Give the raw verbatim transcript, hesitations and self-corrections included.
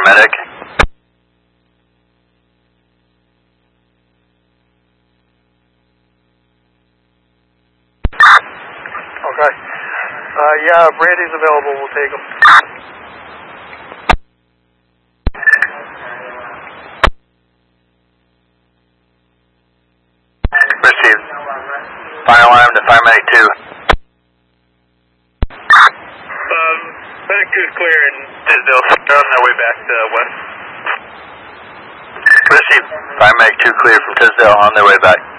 paramedic. Okay. Uh, yeah, Brandy's available. We'll take him. Received. Final alarm to fire medic two. Um, medic two is clear and Tisdale. They're on their way back to west. Received. Fire medic two clear from Tisdale on their way back.